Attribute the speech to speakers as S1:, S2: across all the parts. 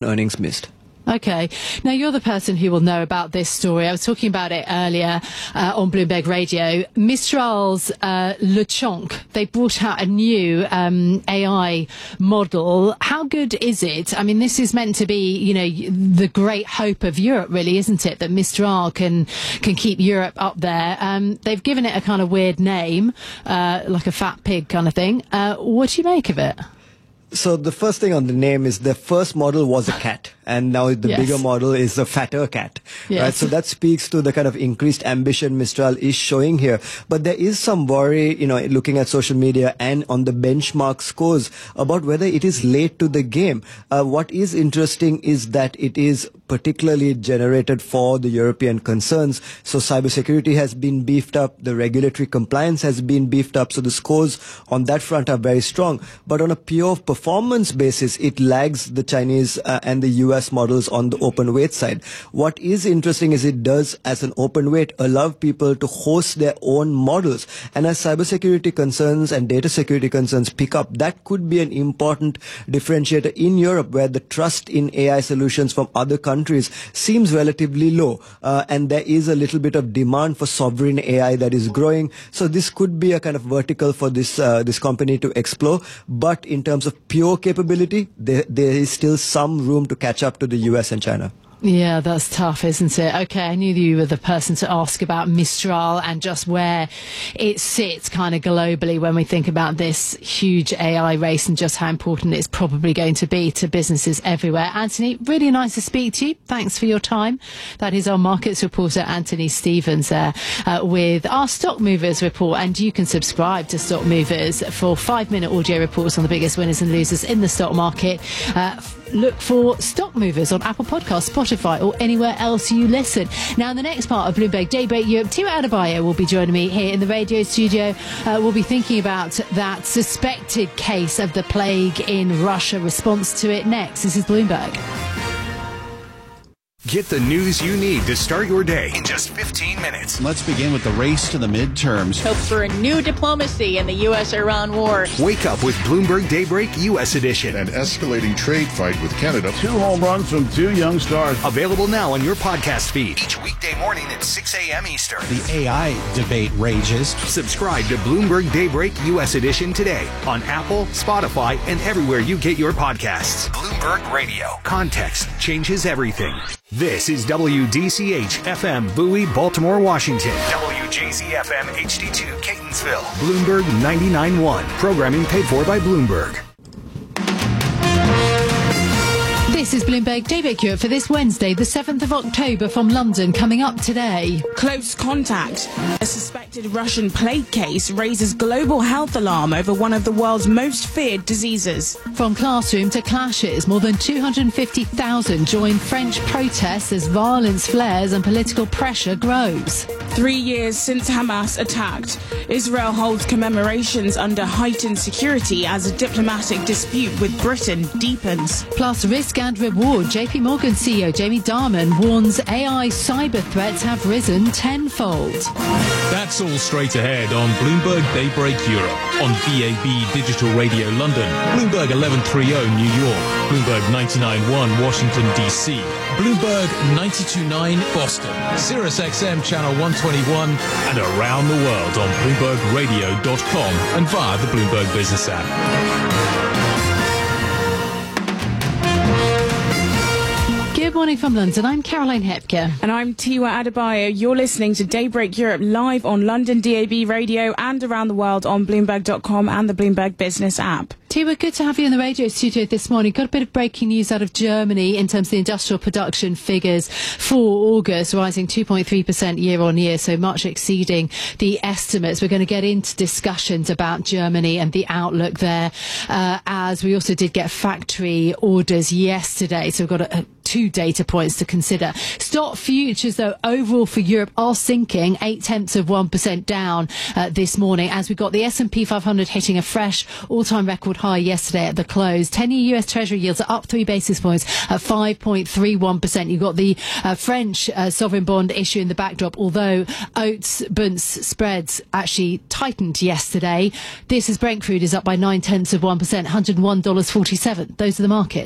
S1: earnings missed.
S2: Okay. Now, you're the person who will know about this story. I was talking about it earlier on Bloomberg Radio. Mistral's LeChonk, they brought out a new AI model. How good is it? I mean, this is meant to be, you know, the great hope of Europe, really, isn't it? That Mistral can keep Europe up there. They've given it a kind of weird name, like a fat pig kind of thing. What do you make of it?
S1: So the first thing on the name is the first model was a cat, and now the bigger model is a fatter cat.
S2: Yes.
S1: Right? So that speaks to the kind of increased ambition Mistral is showing here. But there is some worry, you know, looking at social media and on the benchmark scores about whether it is late to the game. What is interesting is that it is particularly generated for the European concerns. So cybersecurity has been beefed up, the regulatory compliance has been beefed up, so the scores on that front are very strong. But on a pure performance basis, it lags the Chinese and the US models on the open weight side. What is interesting is it does, as an open weight, allow people to host their own models. And as cybersecurity concerns and data security concerns pick up, that could be an important differentiator in Europe, where the trust in AI solutions from other countries seems relatively low. And there is a little bit of demand for sovereign AI that is growing. So this could be a kind of vertical for this company to explore. But in terms of pure capability, there is still some room to catch up to the US and China.
S2: Yeah, that's tough, isn't it? Okay, I knew you were the person to ask about Mistral and just where it sits kind of globally when we think about this huge AI race and just how important it's probably going to be to businesses everywhere. Anthony, really nice to speak to you. Thanks for your time. That is our markets reporter, Anthony Stevens, there with our Stock Movers report. And you can subscribe to Stock Movers for 5-minute audio reports on the biggest winners and losers in the stock market. Look for Stock Movers on Apple Podcasts, Spotify, or anywhere else you listen. Now, in the next part of Bloomberg Daybreak Europe, Tiwa Adebayo will be joining me here in the radio studio. We'll be thinking about that suspected case of the plague in Russia, response to it next. This is Bloomberg.
S3: Get the news you need to start your day in just 15 minutes.
S4: Let's begin with the race to the midterms.
S5: Hope for a new diplomacy in the U.S.-Iran war.
S3: Wake up with Bloomberg Daybreak U.S. Edition.
S6: An escalating trade fight with Canada.
S7: 2 home runs from 2 young stars.
S3: Available now on your podcast feed. Each weekday morning at 6 a.m. Eastern.
S4: The AI debate rages.
S3: Subscribe to Bloomberg Daybreak U.S. Edition today on Apple, Spotify, and everywhere you get your podcasts. Bloomberg Radio. Context changes everything. This is WDCH FM Bowie, Baltimore, Washington. WJZ FM HD2 Catonsville. Bloomberg 99.1. Programming paid for by Bloomberg.
S2: This is Bloomberg Daybreak Europe for this Wednesday, the 7th of October from London. Coming up today.
S8: Close contact. A suspected Russian plague case raises global health alarm over one of the world's most feared diseases.
S2: From classroom to clashes, more than 250,000 join French protests as violence flares and political pressure grows.
S8: 3 years since Hamas attacked, Israel holds commemorations under heightened security as a diplomatic dispute with Britain deepens.
S2: Plus, risk and reward. JP Morgan CEO Jamie Dimon warns AI cyber threats have risen tenfold.
S9: That's all straight ahead on Bloomberg Daybreak Europe, on DAB Digital Radio London, Bloomberg 1130 New York, Bloomberg 99.1 Washington DC, Bloomberg 92.9 Boston, Sirius XM Channel 121, and around the world on BloombergRadio.com and via the Bloomberg Business app.
S2: Good morning from London. I'm Caroline Hepker.
S8: And I'm Tiwa Adebayo. You're listening to Daybreak Europe live on London DAB Radio and around the world on Bloomberg.com and the Bloomberg Business app.
S2: Tiwa, good to have you in the radio studio this morning. Got a bit of breaking news out of Germany in terms of the industrial production figures for August, rising 2.3% year on year, so much exceeding the estimates. We're going to get into discussions about Germany and the outlook there, as we also did get factory orders yesterday, so we've got 2 data points to consider. Stock futures, though, overall for Europe are sinking 0.8% down this morning, as we got the S&P 500 hitting a fresh all-time record high yesterday at the close. 10-year US Treasury yields are up 3 basis points at 5.31%. You've got the French sovereign bond issue in the backdrop, although oats, bunts spreads actually tightened yesterday. This is Brent crude is up by 0.9%, $101.47. Those are the markets.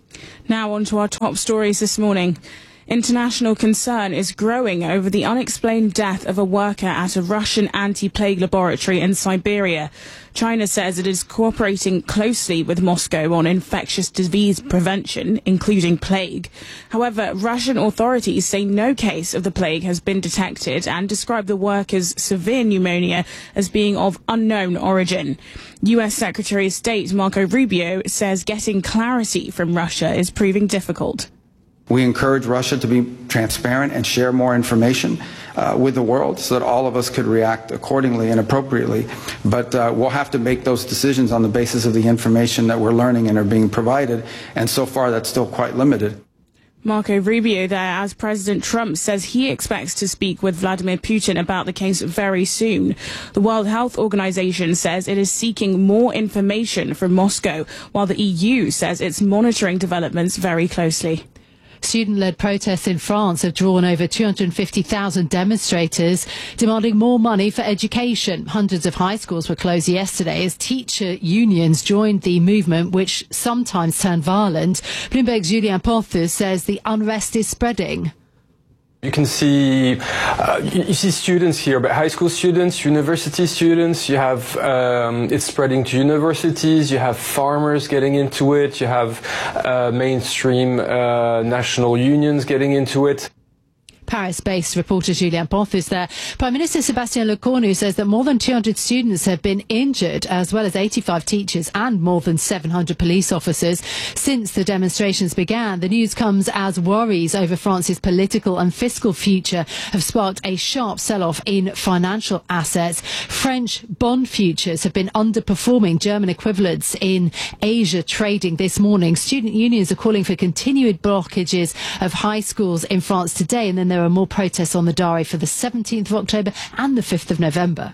S8: Now on to our top stories this morning. International concern is growing over the unexplained death of a worker at a Russian anti-plague laboratory in Siberia. China says it is cooperating closely with Moscow on infectious disease prevention, including plague. However, Russian authorities say no case of the plague has been detected and describe the worker's severe pneumonia as being of unknown origin. US Secretary of State Marco Rubio says getting clarity from Russia is proving difficult.
S10: We encourage Russia to be transparent and share more information with the world so that all of us could react accordingly and appropriately. But we'll have to make those decisions on the basis of the information that we're learning and are being provided. And so far, that's still quite limited.
S8: Marco Rubio there, as President Trump says he expects to speak with Vladimir Putin about the case very soon. The World Health Organization says it is seeking more information from Moscow, while the EU says it's monitoring developments very closely.
S2: Student-led protests in France have drawn over 250,000 demonstrators demanding more money for education. Hundreds of high schools were closed yesterday as teacher unions joined the movement, which sometimes turned violent. Bloomberg's Julien Porthus says the unrest is spreading.
S11: You can see, you see students here, but high school students, university students, you have, it's spreading to universities, you have farmers getting into it, you have mainstream national unions getting into it.
S2: Paris-based reporter Julien Porthus there. Prime Minister Sébastien Lecornu says that more than 200 students have been injured, as well as 85 teachers and more than 700 police officers since the demonstrations began. The news comes as worries over France's political and fiscal future have sparked a sharp sell-off in financial assets. French bond futures have been underperforming German equivalents in Asia trading this morning. Student unions are calling for continued blockages of high schools in France today, and then there are more protests on the diary for the 17th of October and the 5th of November.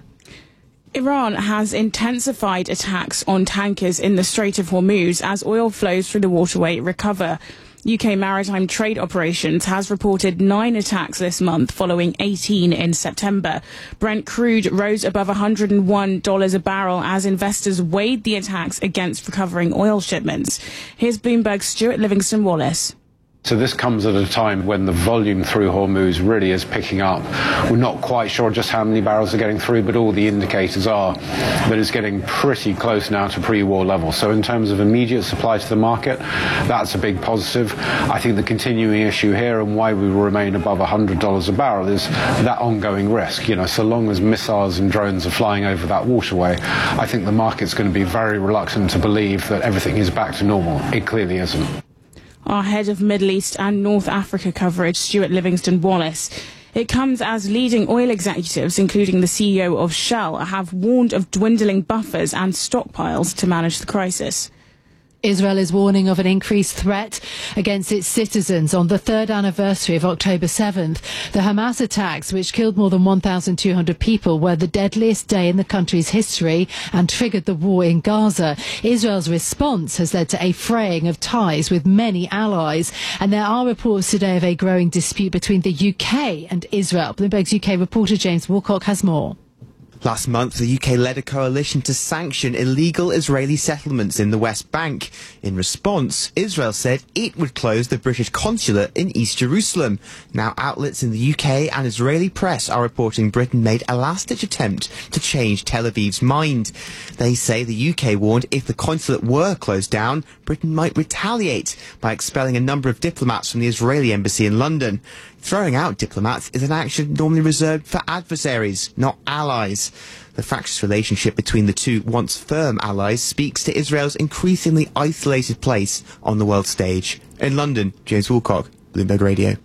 S8: Iran has intensified attacks on tankers in the Strait of Hormuz as oil flows through the waterway recover. UK Maritime Trade Operations has reported 9 attacks this month, following 18 in September. Brent crude rose above $101 a barrel as investors weighed the attacks against recovering oil shipments. Here's Bloomberg's Stuart Livingston-Wallace.
S12: So this comes at a time when the volume through Hormuz really is picking up. We're not quite sure just how many barrels are getting through, but all the indicators are that it's getting pretty close now to pre-war levels. So in terms of immediate supply to the market, that's a big positive. I think the continuing issue here and why we will remain above $100 a barrel is that ongoing risk. You know, so long as missiles and drones are flying over that waterway, I think the market's going to be very reluctant to believe that everything is back to normal. It clearly isn't.
S8: Our head of Middle East and North Africa coverage, Stuart Livingston-Wallace. It comes as leading oil executives, including the CEO of Shell, have warned of dwindling buffers and stockpiles to manage the crisis.
S2: Israel is warning of an increased threat against its citizens on the 3rd anniversary of October 7th. The Hamas attacks, which killed more than 1,200 people, were the deadliest day in the country's history and triggered the war in Gaza. Israel's response has led to a fraying of ties with many allies, and there are reports today of a growing dispute between the UK and Israel. Bloomberg's UK reporter James Woolcock has more.
S13: Last month, the UK led a coalition to sanction illegal Israeli settlements in the West Bank. In response, Israel said it would close the British consulate in East Jerusalem. Now, outlets in the UK and Israeli press are reporting Britain made a last-ditch attempt to change Tel Aviv's mind. They say the UK warned if the consulate were closed down, Britain might retaliate by expelling a number of diplomats from the Israeli embassy in London. Throwing out diplomats is an action normally reserved for adversaries, not allies. The fractious relationship between the two once firm allies speaks to Israel's increasingly isolated place on the world stage. In London, James Woolcock, Bloomberg Radio.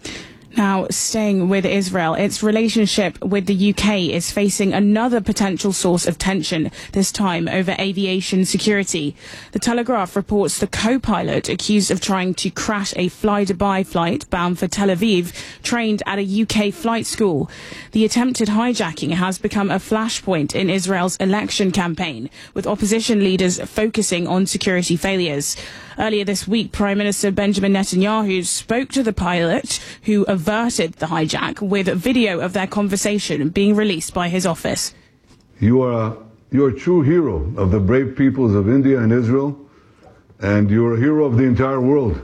S8: Now, staying with Israel, its relationship with the UK is facing another potential source of tension, this time over aviation security. The Telegraph reports the co-pilot accused of trying to crash a Fly-Dubai flight bound for Tel Aviv trained at a UK flight school. The attempted hijacking has become a flashpoint in Israel's election campaign, with opposition leaders focusing on security failures. Earlier this week, Prime Minister Benjamin Netanyahu spoke to the pilot who averted the hijack, with video of their conversation being released by his office.
S14: You are a true hero of the brave peoples of India and Israel. and you're a hero of the entire world.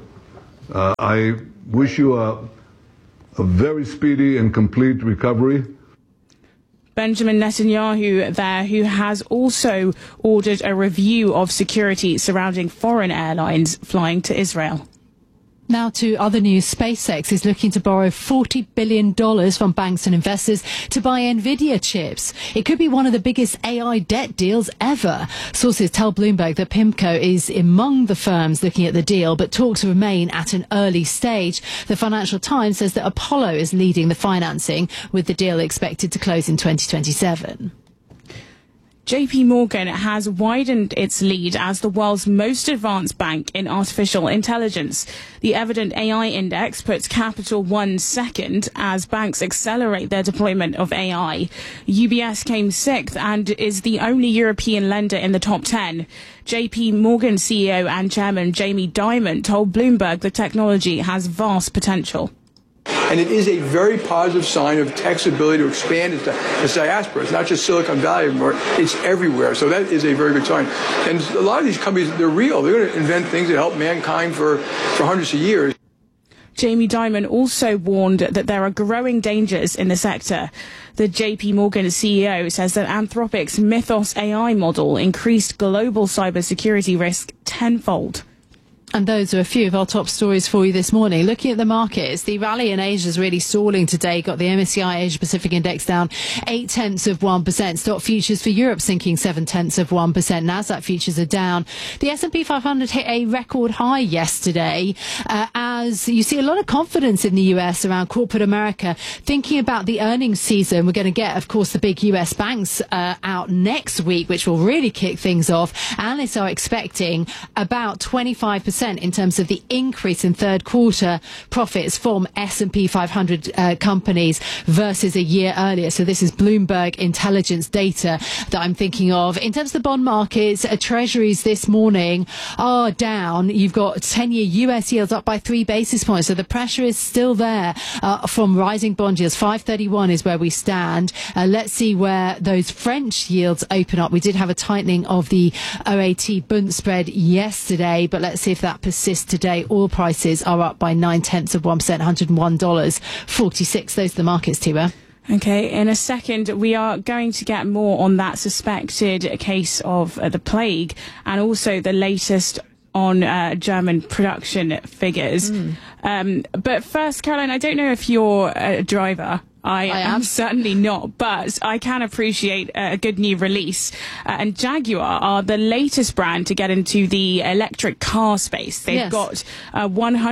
S14: I wish you a very speedy and complete recovery.
S8: Benjamin Netanyahu there, who has also ordered a review of security surrounding foreign airlines flying to Israel.
S2: Now to other news. SpaceX is looking to borrow $40 billion from banks and investors to buy Nvidia chips. It could be one of the biggest AI debt deals ever. Sources tell Bloomberg that PIMCO is among the firms looking at the deal, but talks remain at an early stage. The Financial Times says that Apollo is leading the financing, with the deal expected to close in 2027.
S8: JP Morgan has widened its lead as the world's most advanced bank in artificial intelligence. The Evident AI Index puts Capital One second as banks accelerate their deployment of AI. UBS came sixth and is the only European lender in the top 10. JP Morgan CEO and chairman Jamie Dimon told Bloomberg the technology has vast potential.
S15: And it is a very positive sign of tech's ability to expand its diaspora. It's not just Silicon Valley anymore, it's everywhere. So that is a very good sign. And a lot of these companies, they're real. They're going to invent things that help mankind for hundreds of years.
S8: Jamie Dimon also warned that there are growing dangers in the sector. The JP Morgan CEO says that Anthropic's Mythos AI model increased global cybersecurity risk tenfold.
S2: And those are a few of our top stories for you this morning. Looking at the markets, the rally in Asia is really stalling today. Got the MSCI Asia Pacific Index down 0.8%. Stock futures for Europe sinking 0.7%. Nasdaq futures are down. The S&P 500 hit a record high yesterday, as you see a lot of confidence in the US around corporate America, thinking about the earnings season. We're going to get, of course, the big US banks out next week, which will really kick things off. Analysts are expecting about 25% in terms of the increase in third quarter profits from S&P 500 companies versus a year earlier. So this is Bloomberg intelligence data that I'm thinking of. In terms of the bond markets, treasuries this morning are down. You've got 10-year US yields up by 3 basis points. So the pressure is still there from rising bond yields. 531 is where we stand. Let's see where those French yields open up. We did have a tightening of the OAT Bund spread yesterday, but let's see if that persists today. Oil prices are up by 0.9%, $101.46. Those are the markets, Tiwa.
S8: Okay, in a second, we are going to get more on that suspected case of the plague and also the latest on German production figures. But first, Caroline, I don't know if you're a driver. I am certainly not, but I can appreciate a good new release. And Jaguar are the latest brand to get into the electric car space. They've got a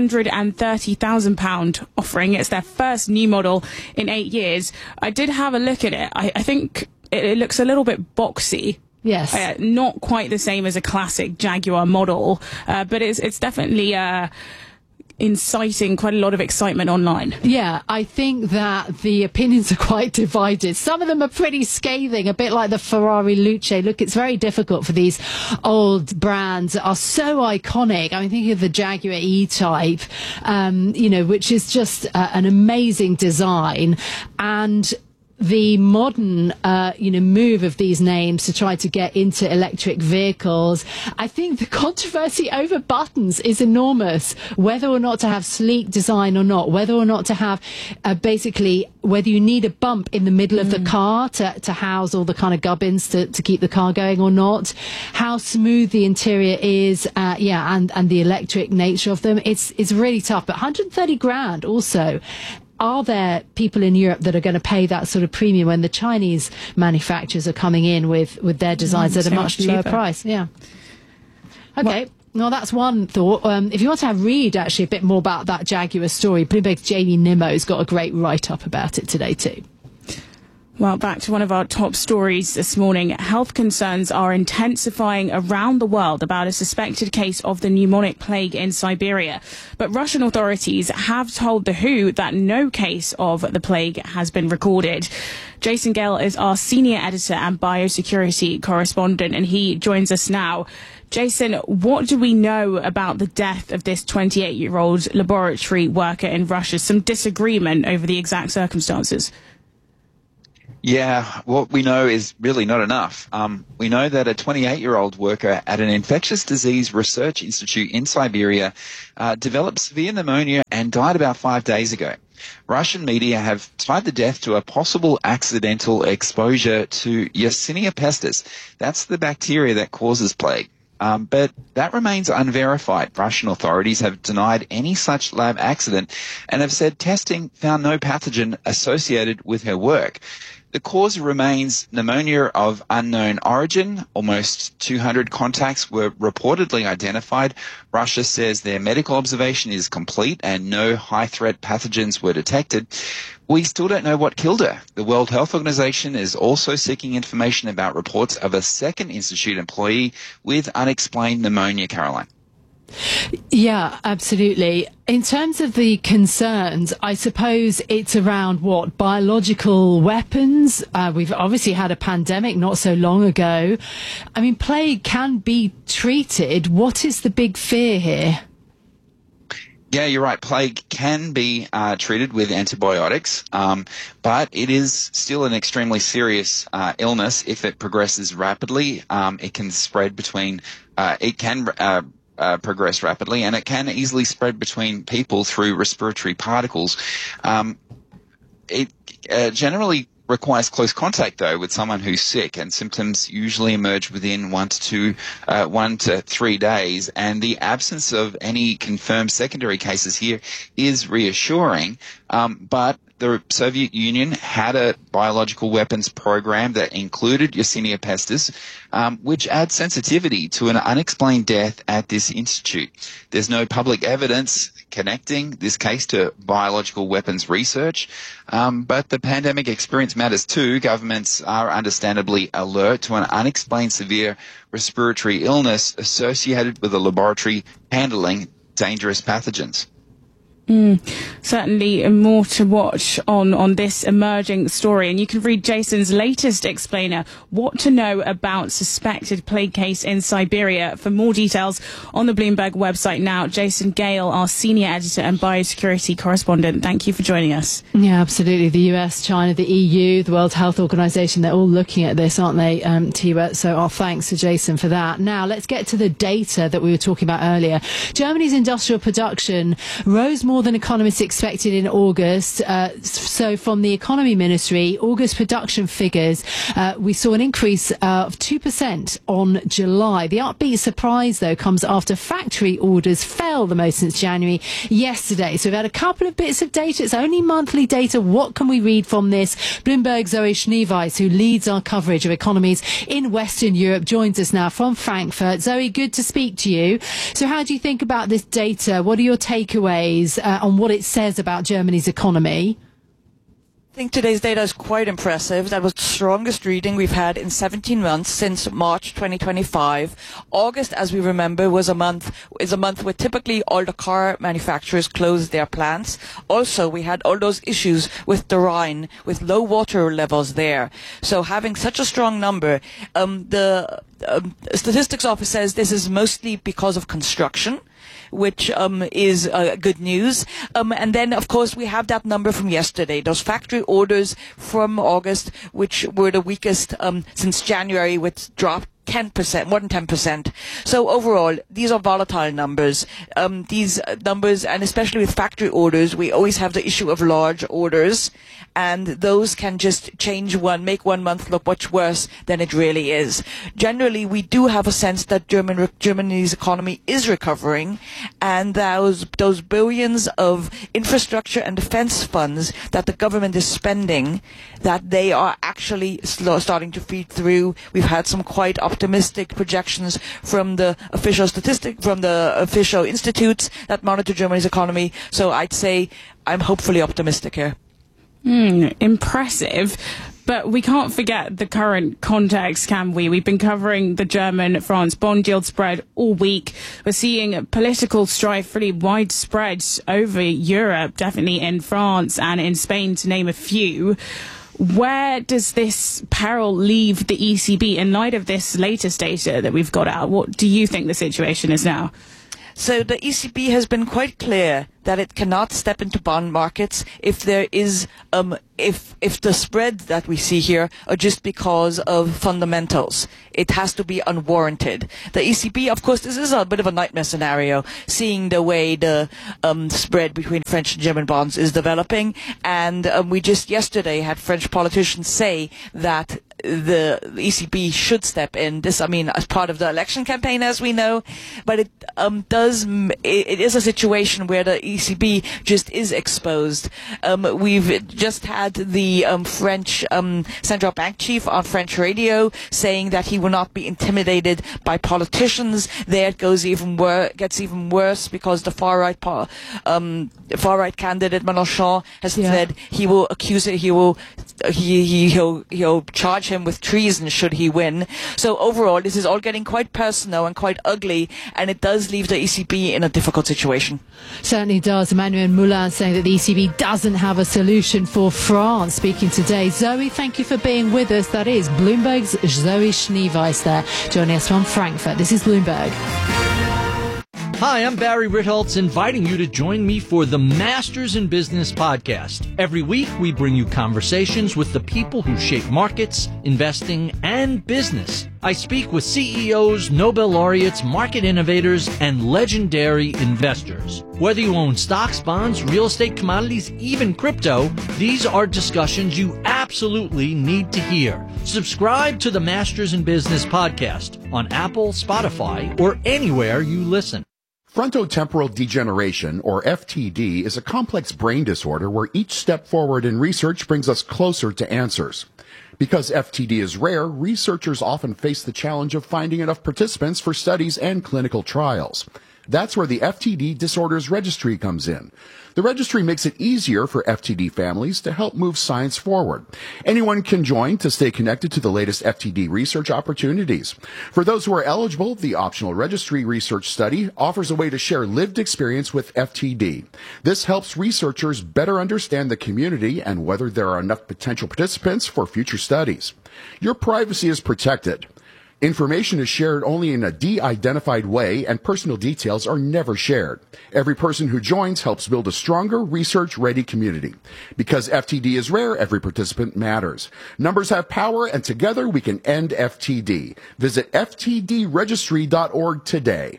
S8: £130,000 offering. It's their first new model in 8 years. I did have a look at it. I think it looks a little bit boxy.
S2: Yes.
S8: Not quite the same as a classic Jaguar model, but it's definitely inciting quite a lot of excitement online.
S2: Yeah, I think that the opinions are quite divided. Some of them are pretty scathing, a bit like the Ferrari Luce. Look, it's very difficult for these old brands that are so iconic. I mean, think of the Jaguar E-Type, which is just an amazing design, and the modern, move of these names to try to get into electric vehicles. I think the controversy over buttons is enormous. Whether or not to have sleek design or not, whether or not to have whether you need a bump in the middle of the car to house all the kind of gubbins to keep the car going or not, how smooth the interior is, and the electric nature of them. It's really tough. But 130 grand also. Are there people in Europe that are going to pay that sort of premium when the Chinese manufacturers are coming in with their designs at a much lower price? Yeah. Okay. Well, that's one thought. If you want to read actually a bit more about that Jaguar story, Bloomberg's Jamie Nimmo's got a great write-up about it today too.
S8: Well, back to one of our top stories this morning. Health concerns are intensifying around the world about a suspected case of the pneumonic plague in Siberia. But Russian authorities have told The Who that no case of the plague has been recorded. Jason Gale is our senior editor and biosecurity correspondent, and he joins us now. Jason, what do we know about the death of this 28-year-old laboratory worker in Russia? Some disagreement over the exact circumstances.
S16: Yeah, what we know is really not enough. We know that a 28-year-old worker at an infectious disease research institute in Siberia developed severe pneumonia and died about 5 days ago. Russian media have tied the death to a possible accidental exposure to Yersinia pestis. That's the bacteria that causes plague. But that remains unverified. Russian authorities have denied any such lab accident and have said testing found no pathogen associated with her work. The cause remains pneumonia of unknown origin. Almost 200 contacts were reportedly identified. Russia says their medical observation is complete and no high-threat pathogens were detected. We still don't know what killed her. The World Health Organization is also seeking information about reports of a second institute employee with unexplained pneumonia, Caroline.
S2: Yeah, absolutely. In terms of the concerns, I suppose it's around what? Biological weapons? We've obviously had a pandemic not so long ago. I mean, plague can be treated. What is the big fear here?
S16: Yeah, you're right. Plague can be treated with antibiotics, but it is still an extremely serious illness. If it progresses rapidly, it can spread between, progress rapidly, and it can easily spread between people through respiratory particles. It generally requires close contact, though, with someone who's sick, and symptoms usually emerge within 1 to 3 days. And the absence of any confirmed secondary cases here is reassuring, but the Soviet Union had a biological weapons program that included Yersinia pestis, which adds sensitivity to an unexplained death at this institute. There's no public evidence connecting this case to biological weapons research, but the pandemic experience matters too. Governments are understandably alert to an unexplained severe respiratory illness associated with a laboratory handling dangerous pathogens.
S8: Certainly more to watch on this emerging story, and you can read Jason's latest explainer, What to Know About Suspected Plague Case in Siberia, for more details on the Bloomberg website now. Jason Gale, our senior editor and biosecurity correspondent, thank you for joining us.
S2: Yeah, absolutely. The US, China, the EU, the World Health Organization, they're all looking at this, aren't they, Tiwa? So our thanks to Jason for that. Now let's get to the data that we were talking about earlier. Germany's industrial production rose more than economists expected in August. So from the Economy Ministry, August production figures, we saw an increase of 2% on July. The upbeat surprise, though, comes after factory orders fell the most since January yesterday. So we've had a couple of bits of data. It's only monthly data. What can we read from this? Bloomberg's Zoe Schneeweiss, who leads our coverage of economies in Western Europe, joins us now from Frankfurt. Zoe, good to speak to you. So how do you think about this data? What are your takeaways on what it says about Germany's economy?
S17: I think today's data is quite impressive. That was the strongest reading we've had in 17 months since March 2025. August, as we remember, is a month where typically all the car manufacturers close their plants. Also, we had all those issues with the Rhine, with low water levels there. So having such a strong number, the statistics office says this is mostly because of construction, which is good news. And then, of course, we have that number from yesterday, those factory orders from August, which were the weakest since January, which dropped 10%, more than 10%. So overall, these are volatile numbers. These numbers, and especially with factory orders, we always have the issue of large orders, and those can just make one month look much worse than it really is. Generally, we do have a sense that Germany's economy is recovering, and those billions of infrastructure and defense funds that the government is spending, that they are actually starting to feed through. We've had some quite optimistic projections from the official institutes that monitor Germany's economy. So I'd say I'm hopefully optimistic here.
S8: Impressive. But we can't forget the current context, can we? We've been covering the German-France bond yield spread all week. We're seeing political strife really widespread over Europe, definitely in France and in Spain, to name a few. Where does this peril leave the ECB in light of this latest data that we've got out? What do you think the situation is now?
S17: So the ECB has been quite clear that it cannot step into bond markets if there is if the spreads that we see here are just because of fundamentals. It has to be unwarranted. The ECB, of course, this is a bit of a nightmare scenario, seeing the way the spread between French and German bonds is developing. And we just yesterday had French politicians say that the ECB should step in. This, I mean, as part of the election campaign, as we know, but it is a situation where the ECB just is exposed. We've just had the French central bank chief on French radio saying that he will not be intimidated by politicians. There it goes gets even worse because the far right candidate Mélenchon has said he will accuse it. He'll charge him with treason should he win. So overall, this is all getting quite personal and quite ugly, and it does leave the ECB in a difficult situation.
S2: Certainly does. Emmanuel Moulin saying that the ECB doesn't have a solution for France. Speaking today, Zoe, thank you for being with us. That is Bloomberg's Zoe Schneeweiss there, joining us from Frankfurt. This is Bloomberg.
S18: Hi, I'm Barry Ritholtz, inviting you to join me for the Masters in Business podcast. Every week, we bring you conversations with the people who shape markets, investing, and business. I speak with CEOs, Nobel laureates, market innovators, and legendary investors. Whether you own stocks, bonds, real estate, commodities, even crypto, these are discussions you absolutely need to hear. Subscribe to the Masters in Business podcast on Apple, Spotify, or anywhere you listen.
S19: Frontotemporal degeneration, or FTD, is a complex brain disorder where each step forward in research brings us closer to answers. Because FTD is rare, researchers often face the challenge of finding enough participants for studies and clinical trials. That's where the FTD Disorders Registry comes in. The registry makes it easier for FTD families to help move science forward. Anyone can join to stay connected to the latest FTD research opportunities. For those who are eligible, the optional registry research study offers a way to share lived experience with FTD. This helps researchers better understand the community and whether there are enough potential participants for future studies. Your privacy is protected. Information is shared only in a de-identified way, and personal details are never shared. Every person who joins helps build a stronger, research-ready community. Because FTD is rare, every participant matters. Numbers have power, and together we can end FTD. Visit ftdregistry.org today.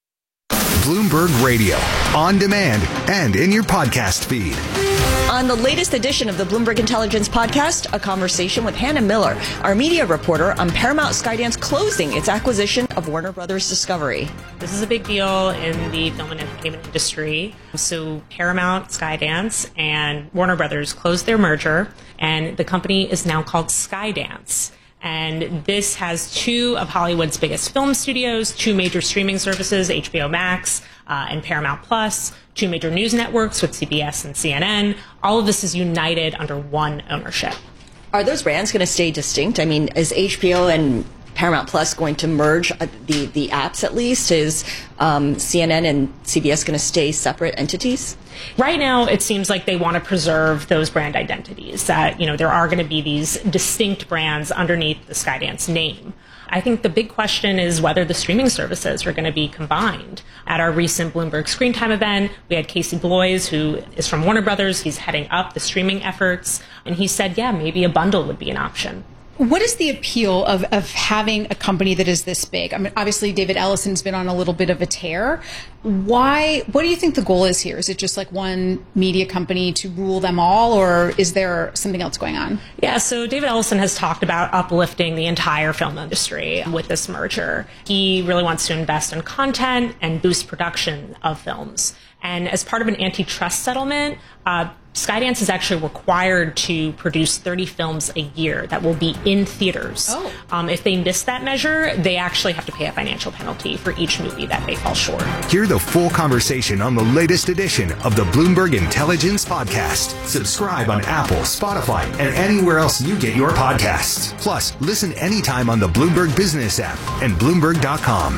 S3: Bloomberg Radio, on demand and in your podcast feed.
S20: On the latest edition of the Bloomberg Intelligence Podcast, a conversation with Hannah Miller, our media reporter on Paramount Skydance closing its acquisition of Warner Brothers Discovery.
S21: This is a big deal in the film and entertainment industry. So Paramount, Skydance, and Warner Brothers closed their merger, and the company is now called Skydance. And this has two of Hollywood's biggest film studios, two major streaming services, HBO Max and Paramount Plus, two major news networks with CBS and CNN. All of this is united under one ownership.
S20: Are those brands going to stay distinct? I mean, is HBO and Paramount Plus going to merge the apps at least? Is CNN and CBS going to stay separate entities?
S21: Right now, it seems like they want to preserve those brand identities, that, you know, there are going to be these distinct brands underneath the Skydance name. I think the big question is whether the streaming services are going to be combined. At our recent Bloomberg Screen Time event, we had Casey Bloys, who is from Warner Brothers. He's heading up the streaming efforts, and he said, yeah, maybe a bundle would be an option.
S22: What is the appeal of having a company that is this big? I mean, obviously, David Ellison's been on a little bit of a tear. What do you think the goal is here? Is it just like one media company to rule them all, or is there something else going on?
S21: Yeah, so David Ellison has talked about uplifting the entire film industry with this merger. He really wants to invest in content and boost production of films. And as part of an antitrust settlement, Skydance is actually required to produce 30 films a year that will be in theaters. If they miss that measure, they actually have to pay a financial penalty for each movie that they fall short.
S3: Hear the full conversation on the latest edition of the Bloomberg Intelligence Podcast. Subscribe on Apple, Spotify, and anywhere else you get your podcasts. Plus, listen anytime on the Bloomberg Business app and Bloomberg.com.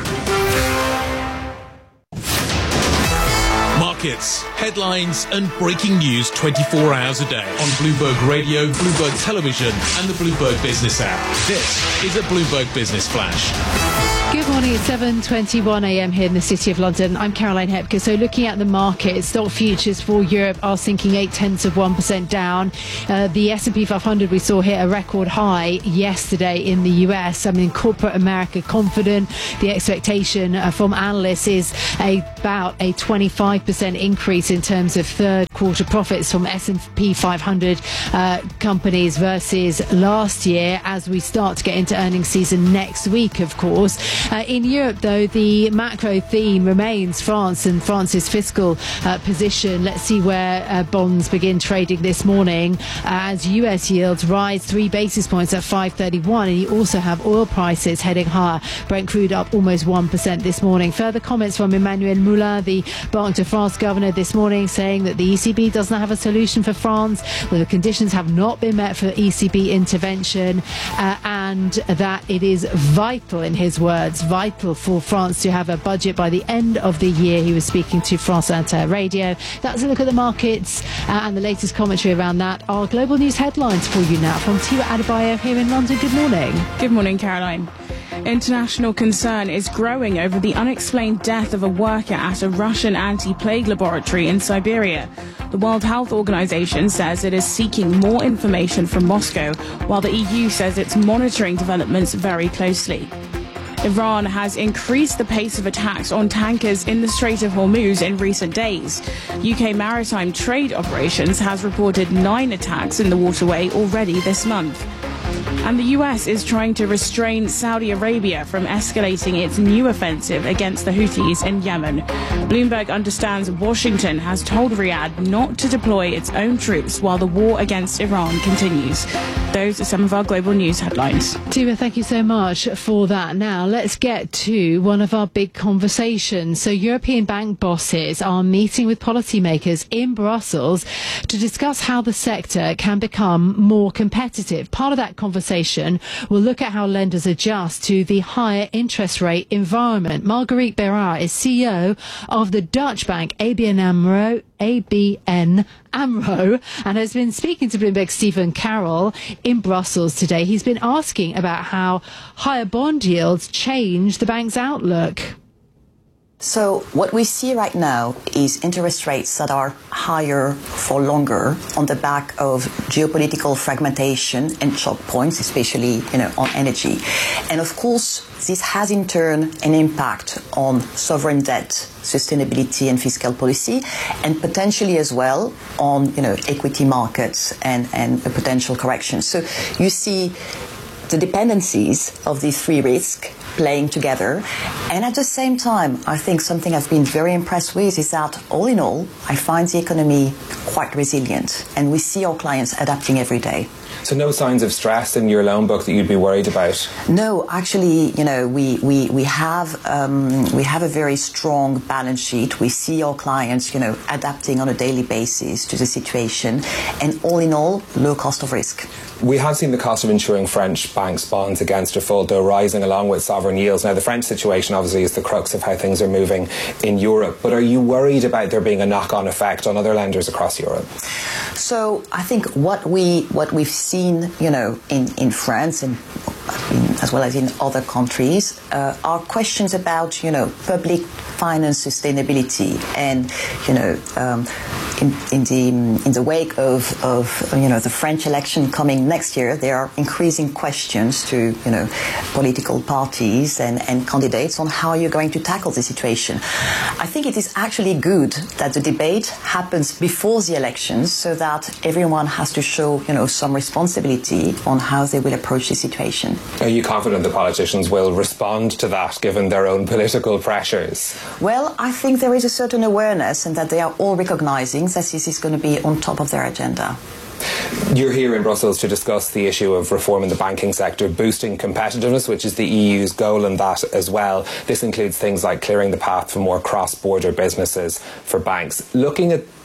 S9: Markets, headlines, and breaking news 24 hours a day on Bloomberg Radio, Bloomberg Television, and the Bloomberg Business app. This is a Bloomberg Business Flash.
S2: Good morning, it's 7:21 a.m. here in the City of London. I'm Caroline Hepker. So looking at the market, stock futures for Europe are sinking 0.8% down. The S&P 500 we saw hit a record high yesterday in the US. I mean, corporate America confident. The expectation from analysts is about a 25% increase in terms of third quarter profits from S&P 500 companies versus last year as we start to get into earnings season next week, of course. In Europe, though, the macro theme remains France and France's fiscal position. Let's see where bonds begin trading this morning as US yields rise 3 basis points at 5.31, and you also have oil prices heading higher. Brent crude up almost 1% this morning. Further comments from Emmanuel Moulin, the Banque de France governor, this morning, saying that the ECB does not have a solution for France, that the conditions have not been met for ECB intervention, and that it is vital, in his words, vital for France to have a budget by the end of the year. He was speaking to France Inter Radio. That's a look at the markets and the latest commentary around that. Our global news headlines for you now from Tiwa Adebayo here in London. Good morning.
S8: Good morning, Caroline. International concern is growing over the unexplained death of a worker at a Russian anti-plague laboratory in Siberia. The World Health Organization says it is seeking more information from Moscow, while the EU says it's monitoring developments very closely. Iran has increased the pace of attacks on tankers in the Strait of Hormuz in recent days. UK Maritime Trade Operations has reported 9 attacks in the waterway already this month. And the US is trying to restrain Saudi Arabia from escalating its new offensive against the Houthis in Yemen. Bloomberg understands Washington has told Riyadh not to deploy its own troops while the war against Iran continues. Those are some of our global news headlines.
S2: Tiwa, thank you so much for that. Now, let's get to one of our big conversations. So, European bank bosses are meeting with policymakers in Brussels to discuss how the sector can become more competitive. Part of that conversation will look at how lenders adjust to the higher interest rate environment. Marguerite Bérard is CEO of the Dutch bank ABN AMRO, and has been speaking to Bloomberg's Stephen Carroll in Brussels today. He's been asking about how higher bond yields change the bank's outlook.
S1: So what we see right now is interest rates that are higher for longer on the back of geopolitical fragmentation and choke points, especially, on energy. And of course, this has in turn an impact on sovereign debt, sustainability and fiscal policy, and potentially as well on, equity markets and a potential correction. So you see the dependencies of these three risks playing together. And at the same time, I think something I've been very impressed with is that all in all, I find the economy quite resilient, and we see our clients adapting every day.
S5: So no signs of stress in your loan book that you'd be worried about?
S1: No, actually, we have a very strong balance sheet. We see our clients, adapting on a daily basis to the situation, and all in all, low cost of risk.
S5: We have seen the cost of insuring French banks' bonds against default, though, rising along with sovereign yields. Now, the French situation obviously is the crux of how things are moving in Europe. But are you worried about there being a knock-on effect on other lenders across Europe?
S1: So I think what we've seen, in France and as well as in other countries, are questions about, public finance sustainability, and in the wake of the French election coming next year, there are increasing questions to political parties and candidates on how you're going to tackle the situation. I think it is actually good that the debate happens before the elections, so that everyone has to show some responsibility on how they will approach the situation.
S5: Are you confident the politicians will respond to that, given their own political pressures?
S1: Well, I think there is a certain awareness, and that they are all recognizing that this is going to be on top of their agenda.
S5: You're here in Brussels to discuss the issue of reform in the banking sector, boosting competitiveness, which is the EU's goal in that as well. This includes things like clearing the path for more cross-border businesses for banks. Looking at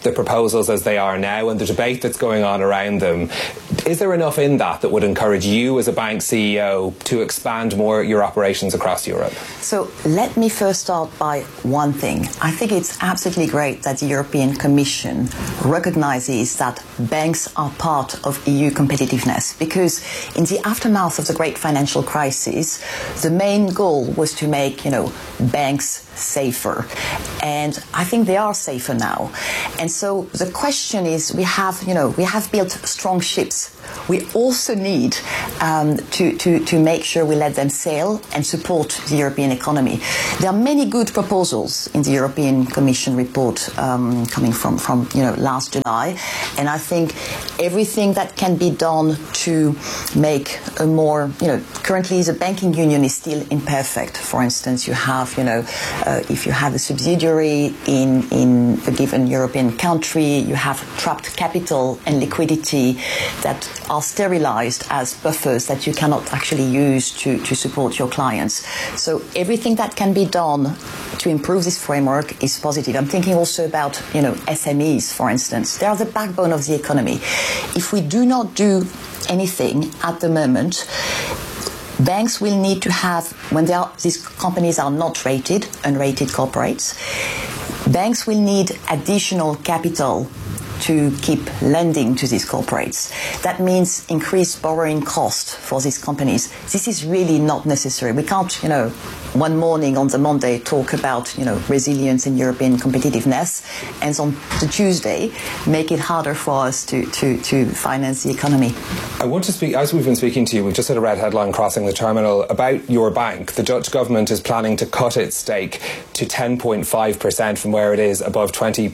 S5: the proposals as they are now and the debate that's going on around them, is there enough in that would encourage you as a bank CEO to expand more your operations across Europe?
S1: So let me first start by one thing. I think it's absolutely great that the European Commission recognizes that banks are part of EU competitiveness, because in the aftermath of the great financial crisis, the main goal was to make, banks safer. And I think they are safer now. And so the question is, we have built strong ships. We also need to make sure we let them sail and support the European economy. There are many good proposals in the European Commission report coming from last July, and I think everything that can be done to make a more, currently the banking union is still imperfect. For instance, you have, if you have a subsidiary in a given European country, you have trapped capital and liquidity that are sterilized as buffers that you cannot actually use to support your clients. So everything that can be done to improve this framework is positive. I'm thinking also about, SMEs, for instance. They are the backbone of the economy. If we do not do anything at the moment, banks will need to have, when these companies are not rated, unrated corporates, banks will need additional capital to keep lending to these corporates. That means increased borrowing cost for these companies. This is really not necessary. We can't, one morning on the Monday talk about, resilience and European competitiveness, and on the Tuesday make it harder for us to finance the economy.
S5: I want to speak, as we've been speaking to you, we've just had a red headline crossing the terminal about your bank. The Dutch government is planning to cut its stake to 10.5% from where it is above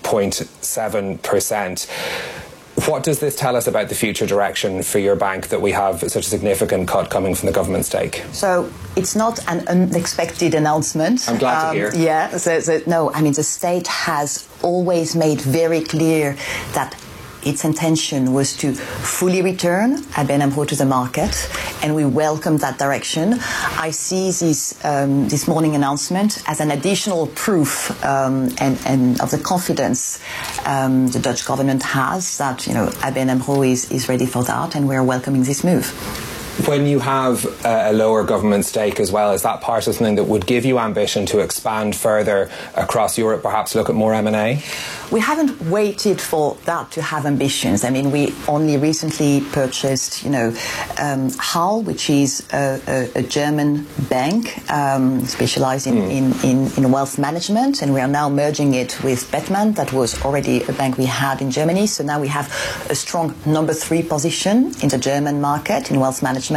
S5: 20.7%. What does this tell us about the future direction for your bank that we have such a significant cut coming from the government stake?
S1: So it's not an unexpected announcement.
S5: I'm glad to hear.
S1: Yeah, the state has always made very clear that its intention was to fully return ABN AMRO to the market, and we welcome that direction. I see this morning announcement as an additional proof and of the confidence the Dutch government has that ABN AMRO is ready for that, and we are welcoming this move.
S5: When you have a lower government stake as well, is that part of something that would give you ambition to expand further across Europe, perhaps look at more M&A?
S1: We haven't waited for that to have ambitions. We only recently purchased, HAL, which is a German bank specialized in wealth management, and we are now merging it with Bettman. That was already a bank we had in Germany. So now we have a strong number 3 position in the German market in wealth management.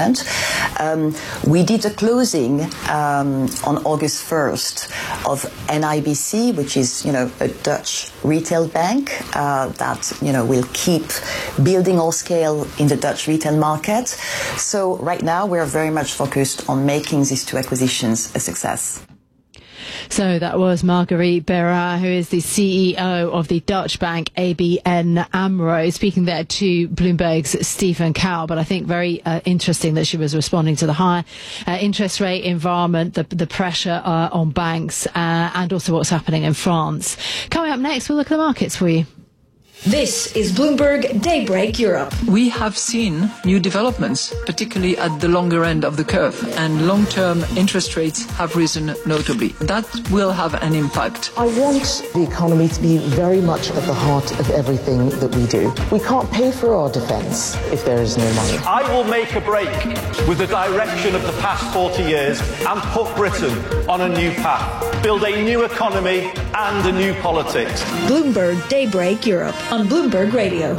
S1: We did a closing on August 1st of NIBC, which is, a Dutch retail bank that will keep building our scale in the Dutch retail market. So right now we're very much focused on making these 2 acquisitions a success.
S2: So that was Marguerite Bérard, who is the CEO of the Dutch bank ABN AMRO, speaking there to Bloomberg's Stephen Cow. But I think very interesting that she was responding to the high interest rate environment, the pressure on banks, and also what's happening in France. Coming up next, we'll look at the markets for you.
S6: This is Bloomberg Daybreak Europe.
S7: We have seen new developments, particularly at the longer end of the curve, and long-term interest rates have risen notably. That will have an impact.
S23: I want the economy to be very much at the heart of everything that we do. We can't pay for our defence if there is no money.
S24: I will make a break with the direction of the past 40 years and put Britain on a new path. Build a new economy and a new politics.
S6: Bloomberg Daybreak Europe on Bloomberg Radio.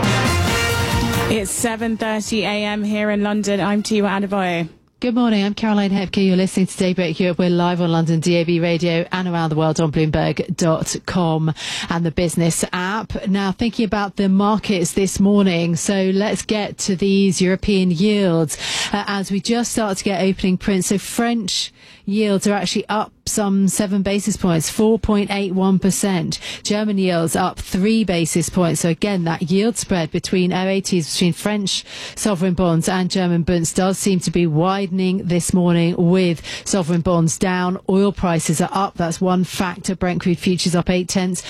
S8: It's 7:30 a.m. here in London. I'm Tiwa Adebayo.
S2: Good morning, I'm Caroline Hepke. You're listening to Daybreak Europe. We're live on London DAB Radio and around the world on Bloomberg.com and the business app. Now, thinking about the markets this morning, so let's get to these European yields as we just start to get opening prints. So French yields are actually up some 7 basis points, 4.81%. German yields up 3 basis points. So again, that yield spread between OATs, between French sovereign bonds and German bonds does seem to be widening this morning, with sovereign bonds down. Oil prices are up. That's one factor. Brent crude futures up 0.8,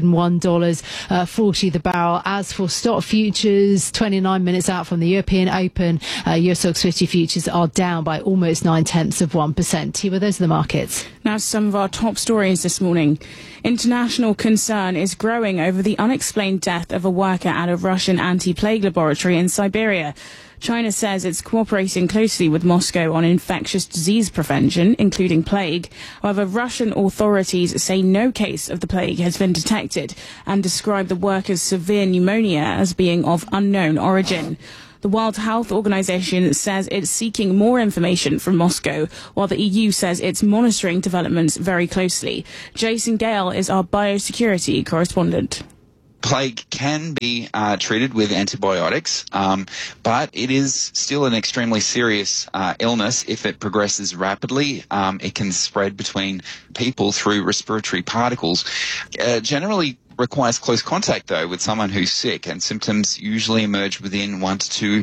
S2: $101.40 the barrel. As for stock futures, 29 minutes out from the European Open, Euro Stoxx 50 futures are down by almost 0.9%. Well, those are the markets.
S8: Now, some of our top stories this morning. International concern is growing over the unexplained death of a worker at a Russian anti-plague laboratory in Siberia. China says it's cooperating closely with Moscow on infectious disease prevention, including plague. However, Russian authorities say no case of the plague has been detected and describe the worker's severe pneumonia as being of unknown origin. The World Health Organization says it's seeking more information from Moscow, while the EU says it's monitoring developments very closely. Jason Gale is our biosecurity correspondent.
S16: Plague can be treated with antibiotics, but it is still an extremely serious illness. If it progresses rapidly, it can spread between people through respiratory particles. Generally requires close contact, though, with someone who's sick, and symptoms usually emerge within 1 to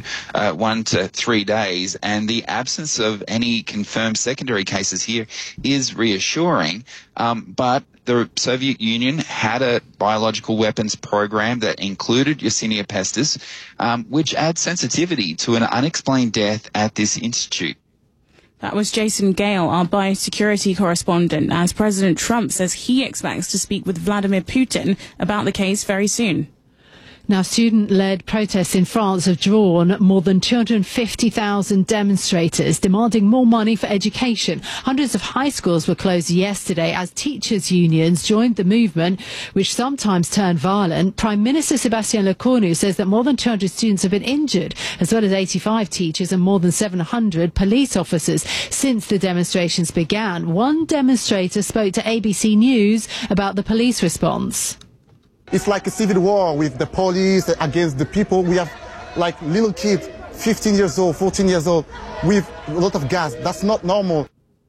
S16: 3 days. And the absence of any confirmed secondary cases here is reassuring, but the Soviet Union had a biological weapons program that included Yersinia pestis, which adds sensitivity to an unexplained death at this institute.
S8: That was Jason Gale, our biosecurity correspondent, as President Trump says he expects to speak with Vladimir Putin about the case very soon.
S2: Now, student-led protests in France have drawn more than 250,000 demonstrators demanding more money for education. Hundreds of high schools were closed yesterday as teachers' unions joined the movement, which sometimes turned violent. Prime Minister Sébastien Lecornu says that more than 200 students have been injured, as well as 85 teachers and more than 700 police officers since the demonstrations began. One demonstrator spoke to ABC News about the police response.
S4: It's like a civil war with the police against the people. We have like little kids, 15 years old, 14 years old, with a lot of gas. That's not normal.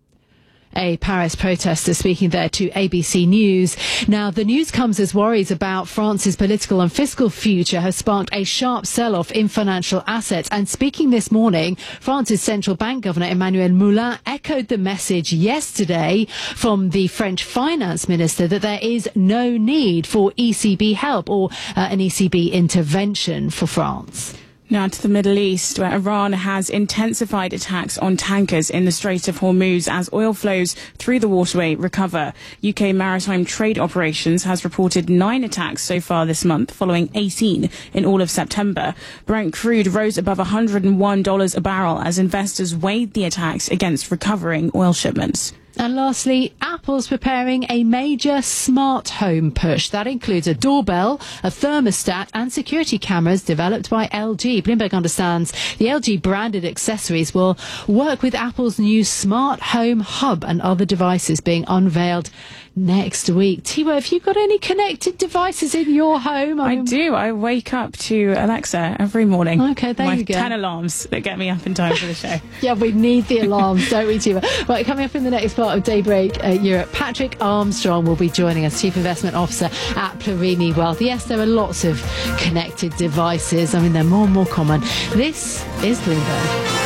S2: A Paris protester speaking there to ABC News. Now, the news comes as worries about France's political and fiscal future have sparked a sharp sell-off in financial assets. And speaking this morning, France's central bank governor Emmanuel Moulin echoed the message yesterday from the French finance minister that there is no need for ECB help or an ECB intervention for France.
S8: Now to the Middle East, where Iran has intensified attacks on tankers in the Strait of Hormuz as oil flows through the waterway recover. UK Maritime Trade Operations has reported 9 attacks so far this month, following 18 in all of September. Brent crude rose above $101 a barrel as investors weighed the attacks against recovering oil shipments.
S2: And lastly, Apple's preparing a major smart home push. That includes a doorbell, a thermostat and security cameras developed by LG. Bloomberg understands the LG branded accessories will work with Apple's new smart home hub and other devices being unveiled next week. Tiwa, have you got any connected devices in your home?
S8: I do. I wake up to Alexa every morning.
S2: Okay, there you go.
S8: 10 alarms that get me up in time for the show.
S2: Yeah, we need the alarms, don't we, Tiwa? Right, coming up in the next part of Daybreak Europe, Patrick Armstrong will be joining us, Chief Investment Officer at Plurimi Wealth. Yes, there are lots of connected devices. I mean, they're more and more common. This is Bloomberg.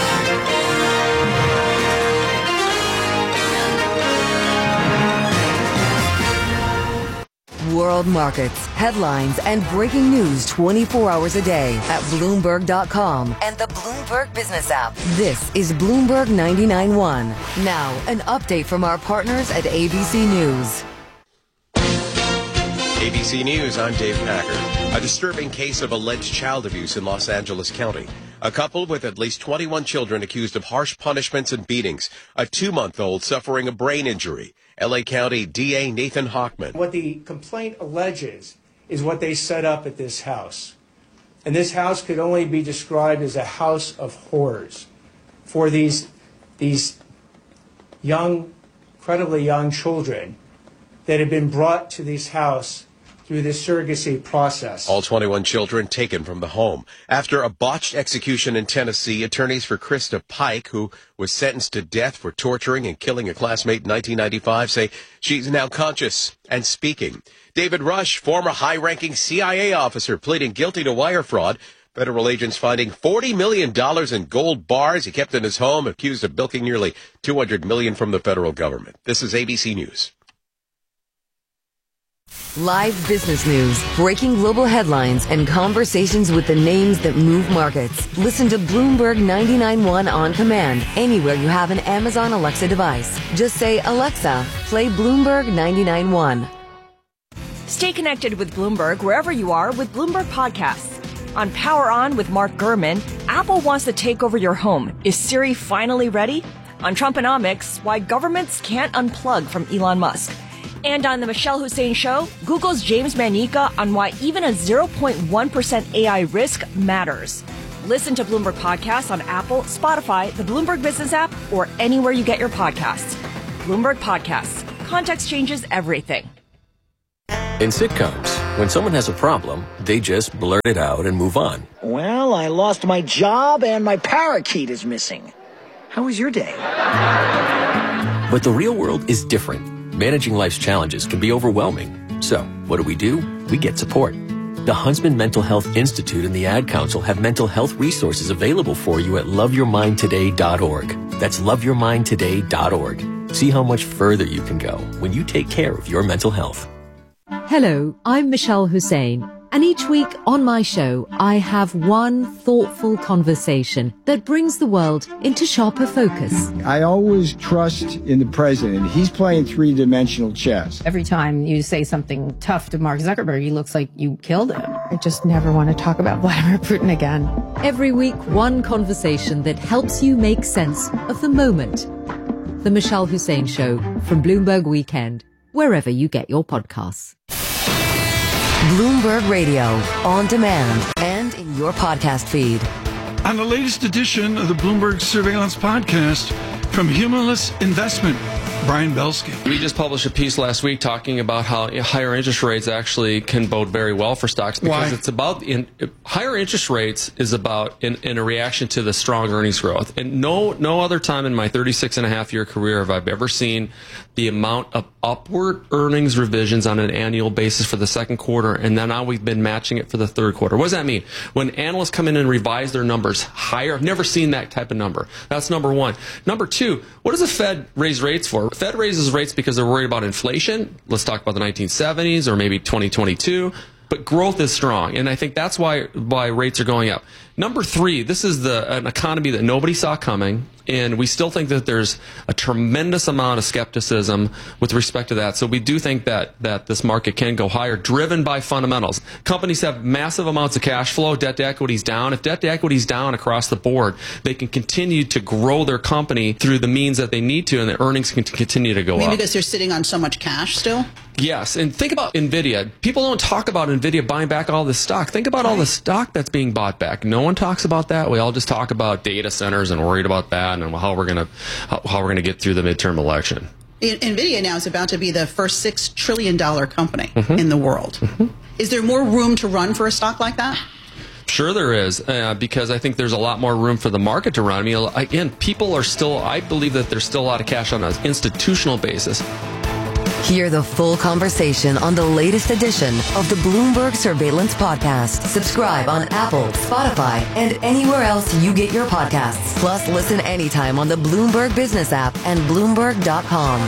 S10: World markets, headlines, and breaking news 24 hours a day at Bloomberg.com and the Bloomberg Business app. This is Bloomberg 99.1. Now, an update from our partners at ABC News.
S11: ABC News, I'm Dave Packer. A disturbing case of alleged child abuse in Los Angeles County. A couple with at least 21 children accused of harsh punishments and beatings. A 2-month-old suffering a brain injury. L.A. County DA Nathan Hochman.
S12: What the complaint alleges is what they set up at this house. And this house could only be described as a house of horrors for these young, incredibly young children that had been brought to this house through this surrogacy process.
S11: All 21 children taken from the home. After a botched execution in Tennessee, attorneys for Krista Pike, who was sentenced to death for torturing and killing a classmate in 1995, say she's now conscious and speaking. David Rush, former high-ranking CIA officer, pleading guilty to wire fraud. Federal agents finding $40 million in gold bars he kept in his home, accused of bilking nearly $200 million from the federal government. This is ABC News.
S10: Live business news, breaking global headlines, and conversations with the names that move markets. Listen to Bloomberg 99.1 on command anywhere you have an Amazon Alexa device. Just say, Alexa, play Bloomberg 99.1.
S13: Stay connected with Bloomberg wherever you are with Bloomberg Podcasts. On Power On with Mark Gurman, Apple wants to take over your home. Is Siri finally ready? On Trumponomics, why governments can't unplug from Elon Musk. And on the Michelle Hussein Show, Google's James Manica on why even a 0.1% AI risk matters. Listen to Bloomberg Podcasts on Apple, Spotify, the Bloomberg Business app, or anywhere you get your podcasts. Bloomberg Podcasts. Context changes everything.
S14: In sitcoms, when someone has a problem, they just blurt it out and move on.
S15: Well, I lost my job and my parakeet is missing. How was your day?
S14: But the real world is different. Managing life's challenges can be overwhelming. So, what do? We get support. The Huntsman Mental Health Institute and the Ad Council have mental health resources available for you at loveyourmindtoday.org. That's loveyourmindtoday.org. See how much further you can go when you take care of your mental health.
S17: Hello, I'm Michelle Hussein, and each week on my show, I have one thoughtful conversation that brings the world into sharper focus.
S25: I always trust in the president. He's playing three-dimensional chess.
S26: Every time you say something tough to Mark Zuckerberg, he looks like you killed him. I just never want to talk about Vladimir Putin again.
S17: Every week, one conversation that helps you make sense of the moment. The Michelle Hussein Show from Bloomberg Weekend, wherever you get your podcasts.
S10: Bloomberg Radio, on demand, and in your podcast feed.
S27: On the latest edition of the Bloomberg Surveillance Podcast from Humulus Investment, Brian Belsky.
S28: We just published a piece last week talking about how higher interest rates actually can bode very well for stocks because it's about higher interest rates is about in a reaction to the strong earnings growth. And no other time in my 36-and-a-half-year career have I ever seen the amount of upward earnings revisions on an annual basis for the second quarter, and then now we've been matching it for the third quarter. What does that mean? When analysts come in and revise their numbers higher, I've never seen that type of number. That's number one. Number two, what does the Fed raise rates for? The Fed raises rates because they're worried about inflation. Let's talk about the 1970s or maybe 2022. But growth is strong, and I think that's why rates are going up. Number three, this is an economy that nobody saw coming, and we still think that there's a tremendous amount of skepticism with respect to that. So we do think that this market can go higher, driven by fundamentals. Companies have massive amounts of cash flow. Debt to equity is down. If debt to equity is down across the board, they can continue to grow their company through the means that they need to, and the earnings can continue to go up.
S29: Maybe because they're sitting on so much cash still?
S28: Yes, and think about NVIDIA. People don't talk about NVIDIA buying back all this stock. Think about all the stock that's being bought back. No one talks about that. We all just talk about data centers and worried about that and how we're gonna get through the midterm election.
S29: NVIDIA now is about to be the first $6 trillion company in the world. Is there more room to run for a stock like that?
S28: Sure there is, because I think there's a lot more room for the market to run. I mean, again, people are still, I believe that there's still a lot of cash on an institutional basis.
S10: Hear the full conversation on the latest edition of the Bloomberg Surveillance Podcast. Subscribe on Apple, Spotify, and anywhere else you get your podcasts. Plus, listen anytime on the Bloomberg Business app and Bloomberg.com.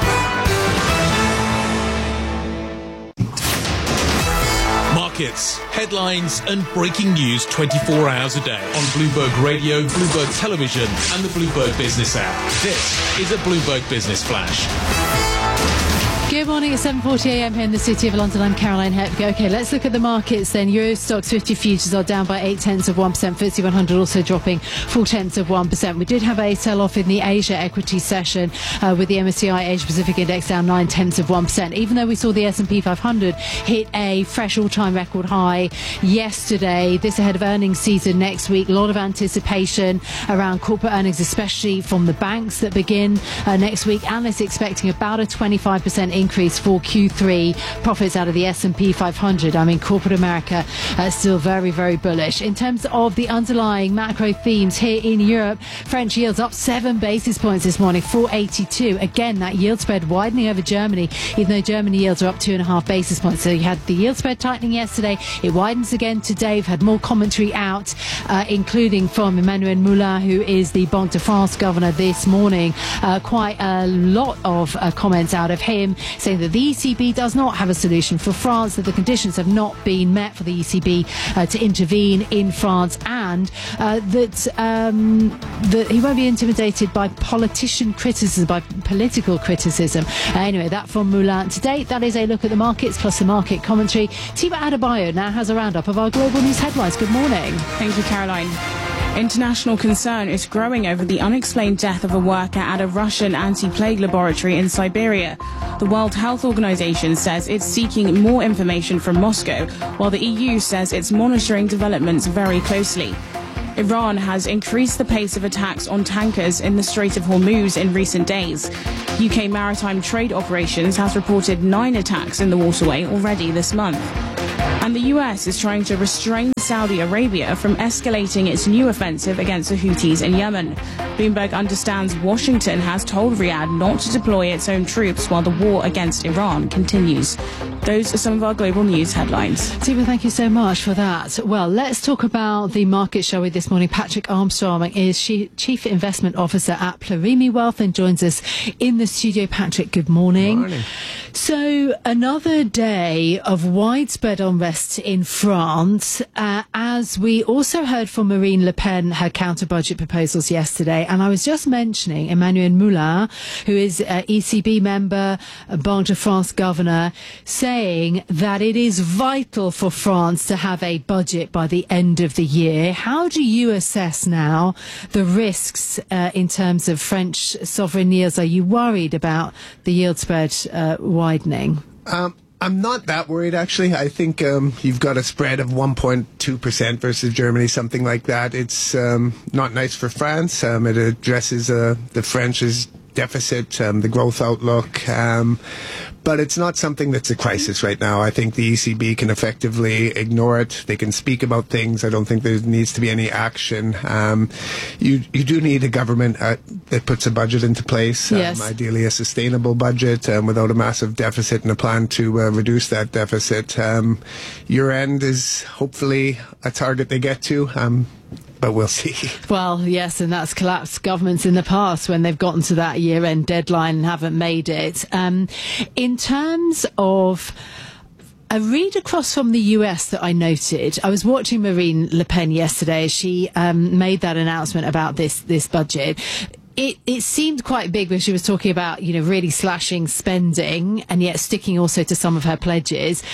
S9: Markets, headlines, and breaking news 24 hours a day on Bloomberg Radio, Bloomberg Television, and the Bloomberg Business app. This is a Bloomberg Business Flash.
S2: Good morning, it's 7:40 a.m. here in the City of London. I'm Caroline Hepker. Okay, let's look at the markets then. Euro Stoxx 50 futures are down by 0.8%. FTSE 100 also dropping 0.4%. We did have a sell-off in the Asia equity session with the MSCI Asia Pacific Index down 0.9%. Even though we saw the S&P 500 hit a fresh all-time record high yesterday. This ahead of earnings season next week. A lot of anticipation around corporate earnings, especially from the banks that begin next week. Analysts expecting about a 25% increase for Q3 profits out of the S&P 500. I mean, corporate America still very, very bullish. In terms of the underlying macro themes here in Europe, French yields up 7 basis points this morning, 482. Again, that yield spread widening over Germany, even though Germany yields are up 2.5 basis points. So you had the yield spread tightening yesterday. It widens again today. We've had more commentary out, including from Emmanuel Moulin, who is the Banque de France governor this morning. Quite a lot of comments out of him saying that the ECB does not have a solution for France, that the conditions have not been met for the ECB to intervene in France, and that he won't be intimidated by politician criticism, by political criticism. Anyway, that from Moulin today. That is a look at the markets plus the market commentary. Tiva Adebayo now has a roundup of our global news headlines. Good morning.
S8: Thank you, Caroline. International concern is growing over the unexplained death of a worker at a Russian anti-plague laboratory in Siberia. The World Health Organization says it's seeking more information from Moscow, while the EU says it's monitoring developments very closely. Iran has increased the pace of attacks on tankers in the Strait of Hormuz in recent days. UK Maritime Trade Operations has reported 9 attacks in the waterway already this month. And the US is trying to restrain Saudi Arabia from escalating its new offensive against the Houthis in Yemen. Bloomberg understands Washington has told Riyadh not to deploy its own troops while the war against Iran continues. Those are some of our global news headlines.
S2: Tiva, thank you so much for that. Well, let's talk about the market, shall we, this morning. Patrick Armstrong is Chief Investment Officer at Plurimi Wealth and joins us in the studio. Patrick, good morning.
S1: Good morning.
S2: So, another day of widespread unrest in France, as we also heard from Marine Le Pen, her counter-budget proposals yesterday. And I was just mentioning Emmanuel Moulin, who is ECB member, Banque de France governor, saying that it is vital for France to have a budget by the end of the year. How do you assess now the risks in terms of French sovereign yields? Are you worried about the yield spread widening?
S1: I'm not that worried, actually. I think you've got a spread of 1.2% versus Germany, something like that. It's not nice for France. It addresses the French's deficit, the growth outlook, but it's not something that's a crisis right now. I think the ECB can effectively ignore it. They can speak about things. I don't think there needs to be any action. You do need a government that puts a budget into place,
S2: yes.
S1: Ideally a sustainable budget without a massive deficit and a plan to reduce that deficit. Year-end is hopefully a target they get to. But we'll see.
S2: Well, yes, and that's collapsed governments in the past when they've gotten to that year-end deadline and haven't made it. In terms of a read across from the US that I noted, I was watching Marine Le Pen yesterday as she made that announcement about this budget. It seemed quite big when she was talking about, really slashing spending and yet sticking also to some of her pledges.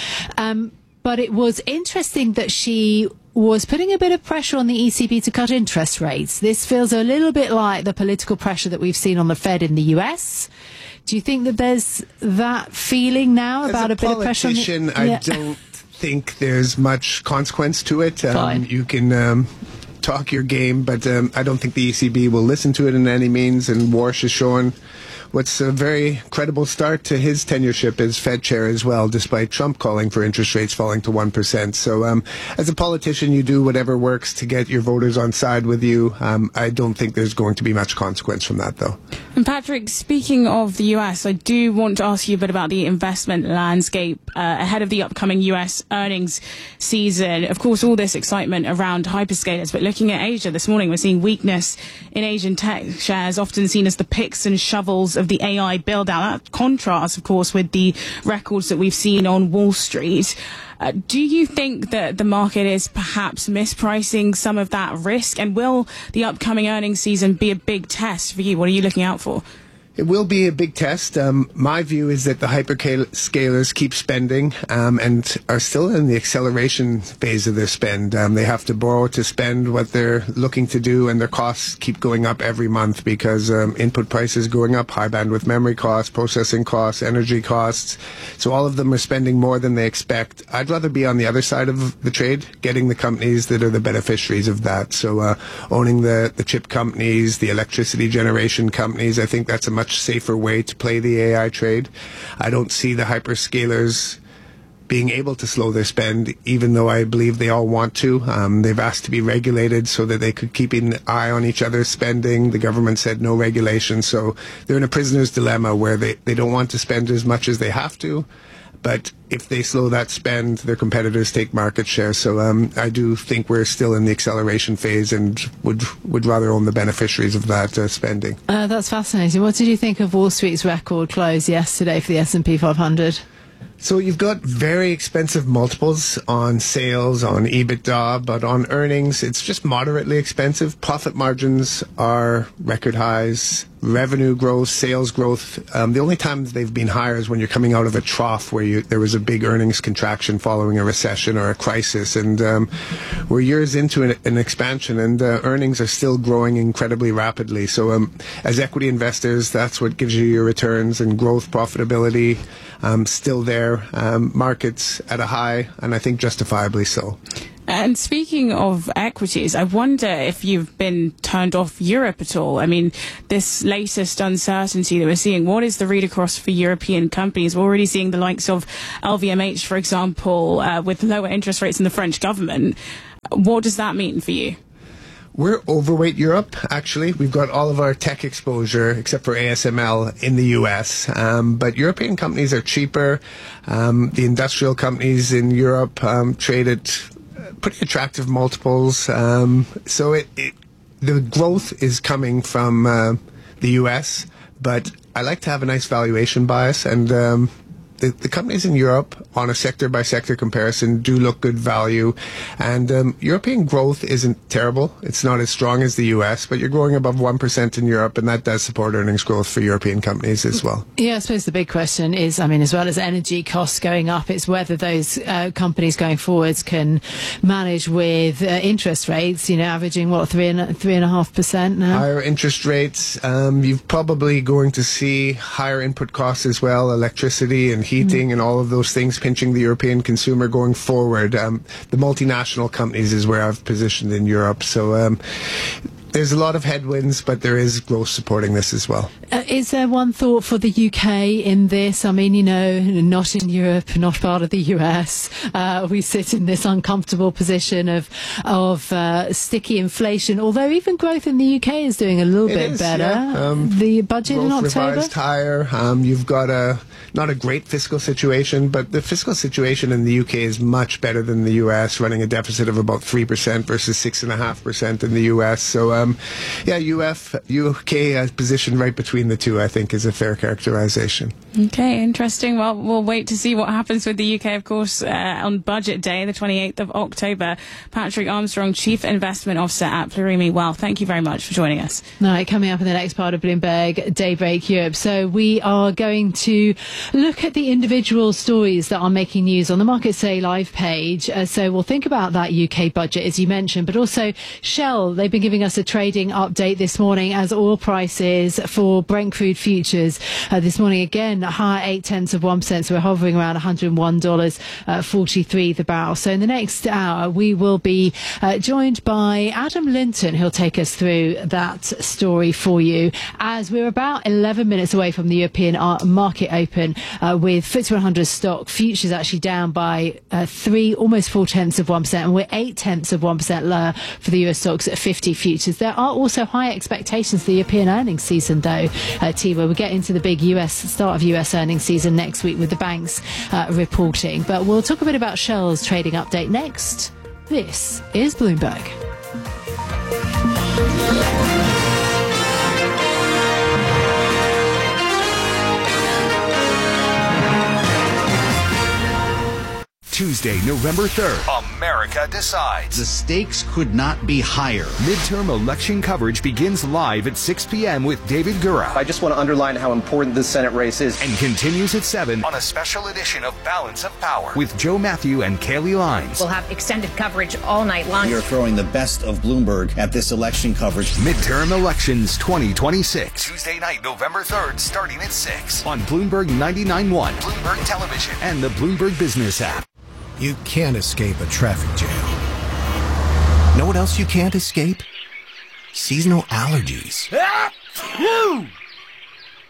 S2: But it was interesting that she was putting a bit of pressure on the ECB to cut interest rates. This feels a little bit like the political pressure that we've seen on the Fed in the US. Do you think that there's that feeling now about a bit of pressure?
S1: As a politician, I don't think there's much consequence to it. You can talk your game, but I don't think the ECB will listen to it in any means. And Warsh has shown what's a very credible start to his tenureship as Fed chair as well, despite Trump calling for interest rates falling to 1%. So as a politician, you do whatever works to get your voters on side with you. I don't think there's going to be much consequence from that, though.
S8: And Patrick, speaking of the US, I do want to ask you a bit about the investment landscape ahead of the upcoming US earnings season. Of course, all this excitement around hyperscalers, but looking at Asia this morning, we're seeing weakness in Asian tech shares, often seen as the picks and shovels of the AI build-out. That contrasts, of course, with the records that we've seen on Wall Street. Do you think that the market is perhaps mispricing some of that risk? And will the upcoming earnings season be a big test for you? What are you looking out for?
S1: It will be a big test. My view is that the hyperscalers keep spending and are still in the acceleration phase of their spend. They have to borrow to spend what they're looking to do, and their costs keep going up every month because input prices going up, high bandwidth memory costs, processing costs, energy costs. So all of them are spending more than they expect. I'd rather be on the other side of the trade, getting the companies that are the beneficiaries of that. So owning the chip companies, the electricity generation companies, I think that's a much much safer way to play the AI trade. I don't see the hyperscalers being able to slow their spend, even though I believe they all want to. They've asked to be regulated so that they could keep an eye on each other's spending. The government said no regulation, so they're in a prisoner's dilemma where they don't want to spend as much as they have to, but if they slow that spend, their competitors take market share. So I do think we're still in the acceleration phase and would rather own the beneficiaries of that spending.
S2: That's fascinating. What did you think of Wall Street's record close yesterday for the S&P 500?
S1: So you've got very expensive multiples on sales, on EBITDA, but on earnings, it's just moderately expensive. Profit margins are record highs. Revenue growth, sales growth. The only time they've been higher is when you're coming out of a trough where there was a big earnings contraction following a recession or a crisis. And we're years into an expansion, and earnings are still growing incredibly rapidly. So as equity investors, that's what gives you your returns and growth, profitability still there. Markets at a high, and I think justifiably so.
S8: And speaking of equities, I wonder if you've been turned off Europe at all. I mean, this latest uncertainty that we're seeing, what is the read across for European companies? We're already seeing the likes of LVMH, for example, with lower interest rates in the French government. What does that mean for you?
S1: We're overweight Europe, actually. We've got all of our tech exposure, except for ASML, in the US. But European companies are cheaper. The industrial companies in Europe trade at pretty attractive multiples. So the growth is coming from the US, but I like to have a nice valuation bias, and the companies in Europe, on a sector-by-sector comparison, do look good value. And European growth isn't terrible. It's not as strong as the U.S., but you're growing above 1% in Europe, and that does support earnings growth for European companies as well.
S2: Yeah, I suppose the big question is, I mean, as well as energy costs going up, it's whether those companies going forwards can manage with interest rates, averaging, 3.5% now?
S1: Higher interest rates. You're probably going to see higher input costs as well, electricity and heating and all of those things pinching the European consumer going forward. The multinational companies is where I've positioned in Europe. So there's a lot of headwinds, but there is growth supporting this as well.
S2: Is there one thought for the UK in this? I mean, not in Europe, not part of the US. We sit in this uncomfortable position of sticky inflation, although even growth in the UK is doing a little bit better. Yeah. The budget in October?
S1: Revised higher. You've got not a great fiscal situation, but the fiscal situation in the UK is much better than the US, running a deficit of about 3% versus 6.5% in the US. So, UK position right between the two, I think, is a fair characterization.
S8: Okay, interesting. Well, we'll wait to see what happens with the UK, of course, on Budget Day, the 28th of October. Patrick Armstrong, Chief Investment Officer at Plurimi Wealth. Thank you very much for joining us.
S2: All right, coming up in the next part of Bloomberg Daybreak Europe. So we are going to look at the individual stories that are making news on the Markets Day live page. So we'll think about that UK budget, as you mentioned, but also Shell. They've been giving us a trading update this morning as oil prices for Brent crude futures this morning again higher 0.8%, so we're hovering around $101.43 the barrel. So in the next hour we will be joined by Adam Linton, who'll take us through that story for you, as we're about 11 minutes away from the European market open, with FTSE 100 stock futures actually down by almost 0.4%, and we're 0.8% lower for the US stocks at 50 futures. There are also high expectations for the European earnings season, though, Tiva. We get into the big start of US earnings season next week with the banks reporting. But we'll talk a bit about Shell's trading update next. This is Bloomberg.
S3: Tuesday, November 3rd. America decides.
S5: The stakes could not be higher.
S3: Midterm election coverage begins live at 6 p.m. with David Gura.
S7: I just want to underline how important this Senate race is.
S3: And continues at 7 on a special edition of Balance of Power with Joe Matthew and Kaylee Lines.
S18: We'll have extended coverage all night long.
S5: We are throwing the best of Bloomberg at this election coverage.
S3: Midterm elections 2026. Tuesday night, November 3rd, starting at 6 on Bloomberg 99.1, Bloomberg Television, and the Bloomberg Business app.
S19: You can't escape a traffic jam. Know what else you can't escape? Seasonal allergies.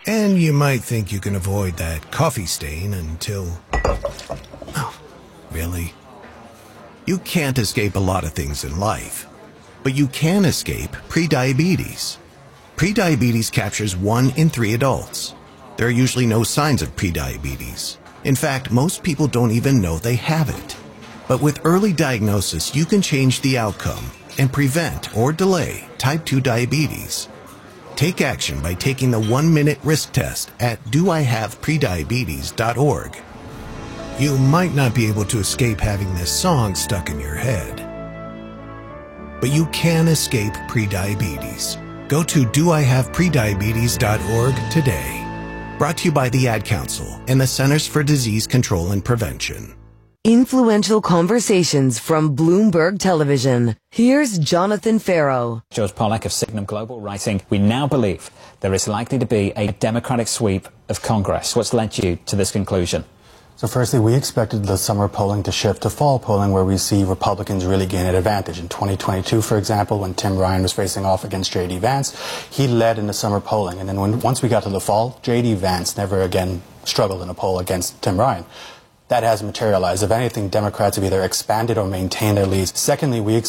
S19: And you might think you can avoid that coffee stain until... Oh, really? You can't escape a lot of things in life, but you can escape prediabetes. Prediabetes captures 1 in 3 adults. There are usually no signs of prediabetes. In fact, most people don't even know they have it. But with early diagnosis, you can change the outcome and prevent or delay type 2 diabetes. Take action by taking the 1-minute risk test at doihaveprediabetes.org. You might not be able to escape having this song stuck in your head, but you can escape prediabetes. Go to doihaveprediabetes.org today. Brought to you by the Ad Council and the Centers for Disease Control and Prevention.
S10: Influential conversations from Bloomberg Television. Here's Jonathan Farrow.
S4: George Pollack of Signum Global writing, "We now believe there is likely to be a Democratic sweep of Congress." What's led you to this conclusion?
S6: So firstly, we expected the summer polling to shift to fall polling, where we see Republicans really gain an advantage. In 2022, for example, when Tim Ryan was facing off against J.D. Vance, he led in the summer polling. And then once we got to the fall, J.D. Vance never again struggled in a poll against Tim Ryan. That hasn't materialized. If anything, Democrats have either expanded or maintained their leads. Secondly, we